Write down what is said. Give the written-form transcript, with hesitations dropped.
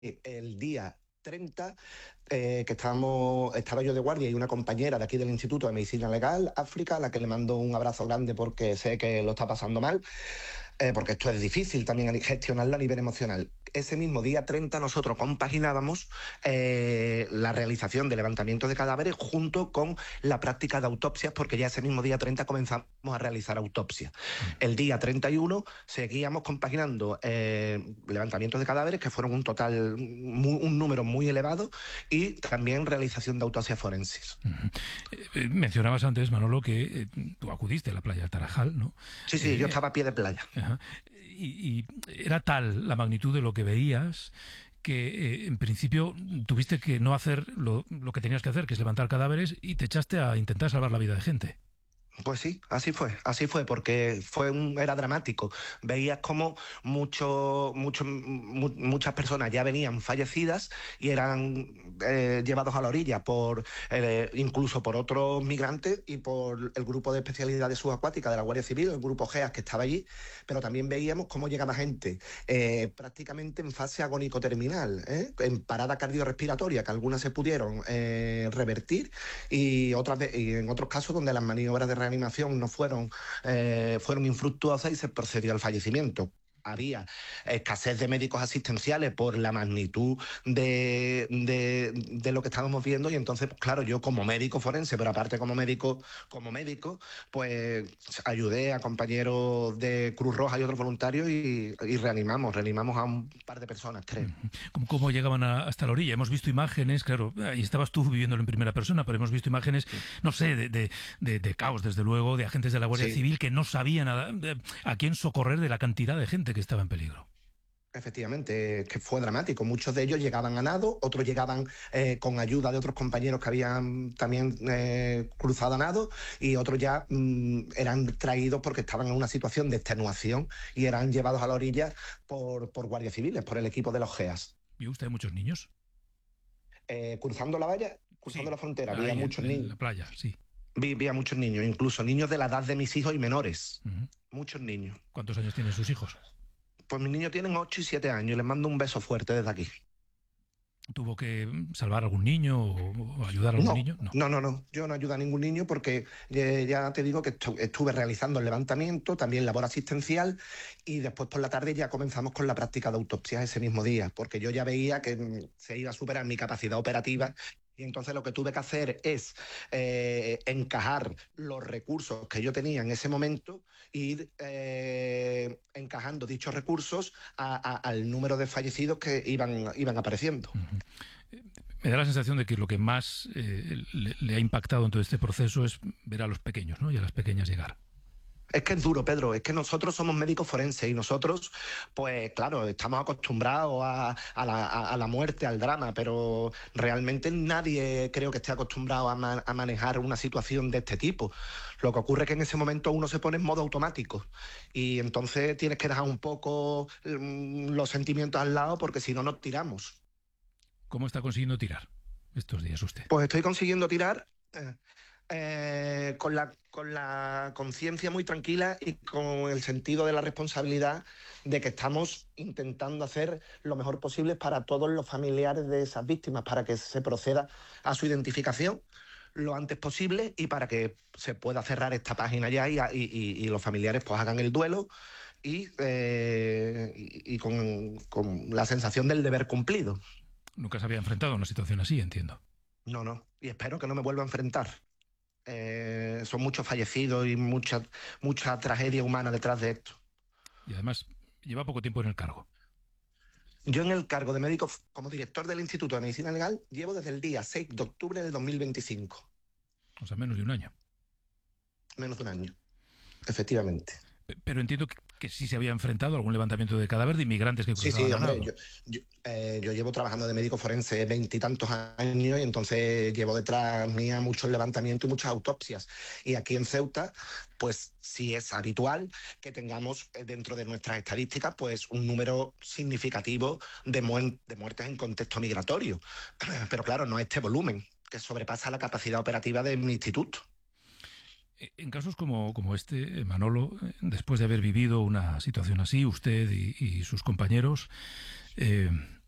el día 30, que estaba yo de guardia y una compañera de aquí del Instituto de Medicina Legal, África, a la que le mando un abrazo grande porque sé que lo está pasando mal, porque esto es difícil también gestionarlo a nivel emocional. Ese mismo día 30 nosotros compaginábamos la realización de levantamientos de cadáveres junto con la práctica de autopsias, porque ya ese mismo día 30 comenzamos a realizar autopsias. El día 31 seguíamos compaginando levantamientos de cadáveres, que fueron un total, un número muy elevado, y también realización de autopsias forenses. Mencionabas antes, Manolo, que tú acudiste a la playa de Tarajal, ¿no? Sí, sí, yo estaba a pie de playa. Ajá. Y era tal la magnitud de lo que veías que en principio tuviste que no hacer lo que tenías que hacer, que es levantar cadáveres, y te echaste a intentar salvar la vida de gente. Pues sí, así fue, porque era dramático. Veías como muchas personas ya venían fallecidas y eran llevados a la orilla incluso por otros migrantes y por el grupo de especialidades subacuáticas de la Guardia Civil, el grupo GEAS que estaba allí, pero también veíamos cómo llegaba gente prácticamente en fase agónico-terminal, en parada cardiorrespiratoria, que algunas se pudieron revertir y en otros casos donde las maniobras de reanimación no fueron infructuosas y se procedió al fallecimiento. Había escasez de médicos asistenciales por la magnitud de lo que estábamos viendo, y entonces, pues, claro, yo como médico forense, pero aparte como médico, pues ayudé a compañeros de Cruz Roja y otros voluntarios y reanimamos a un par de personas, creo. ¿Cómo llegaban hasta la orilla? Hemos visto imágenes, claro, ahí estabas tú viviéndolo en primera persona, pero hemos visto imágenes, no sé, de caos, desde luego, de agentes de la Guardia Civil que no sabían a quién socorrer de la cantidad de gente que estaba en peligro. Efectivamente, que fue dramático. Muchos de ellos llegaban a nado, otros llegaban con ayuda de otros compañeros que habían también cruzado a nado, y otros ya eran traídos porque estaban en una situación de extenuación y eran llevados a la orilla por guardias civiles, por el equipo de los GEAS. ¿Vio usted muchos niños? Cruzando la valla, Sí, cruzando la frontera, había ahí muchos en niños. la playa, sí. Vi a muchos niños, incluso niños de la edad de mis hijos y menores. Uh-huh. Muchos niños. ¿Cuántos años tienen sus hijos? Pues mis niños tienen 8 y 7 años y les mando un beso fuerte desde aquí. ¿Tuvo que salvar a algún niño o ayudar a algún niño? No. Yo no ayudo a ningún niño porque ya te digo que estuve realizando el levantamiento, también labor asistencial, y después por la tarde ya comenzamos con la práctica de autopsias ese mismo día, porque yo ya veía que se iba a superar mi capacidad operativa. Y entonces lo que tuve que hacer es encajar los recursos que yo tenía en ese momento e ir encajando dichos recursos al número de fallecidos que iban apareciendo. Uh-huh. Me da la sensación de que lo que más le ha impactado en todo este proceso es ver a los pequeños, ¿no? Y a las pequeñas llegar. Es que es duro, Pedro, es que nosotros somos médicos forenses y nosotros, pues claro, estamos acostumbrados a la muerte, al drama, pero realmente nadie creo que esté acostumbrado a manejar una situación de este tipo. Lo que ocurre es que en ese momento uno se pone en modo automático y entonces tienes que dejar un poco los sentimientos al lado, porque si no nos tiramos. ¿Cómo está consiguiendo tirar estos días usted? Pues estoy consiguiendo tirar con la conciencia muy tranquila y con el sentido de la responsabilidad de que estamos intentando hacer lo mejor posible para todos los familiares de esas víctimas, para que se proceda a su identificación lo antes posible y para que se pueda cerrar esta página ya y los familiares pues hagan el duelo y con la sensación del deber cumplido. Nunca se había enfrentado a una situación así, entiendo. No, y espero que no me vuelva a enfrentar. Son muchos fallecidos y mucha tragedia humana detrás de esto. Y además lleva poco tiempo en el cargo. Yo en el cargo de médico como director del Instituto de Medicina Legal llevo desde el día 6 de octubre de 2025. O sea, menos de un año. Menos de un año, efectivamente. Pero entiendo que sí se había enfrentado a algún levantamiento de cadáver de inmigrantes que cruzaban Sí, a hombre, nado. yo llevo trabajando de médico forense 20 y tantos años y entonces llevo detrás mía muchos levantamientos y muchas autopsias. Y aquí en Ceuta, pues sí es habitual que tengamos dentro de nuestras estadísticas pues un número significativo de muertes en contexto migratorio. Pero claro, no este volumen, que sobrepasa la capacidad operativa de mi instituto. En casos como este, Manolo, después de haber vivido una situación así, usted y sus compañeros,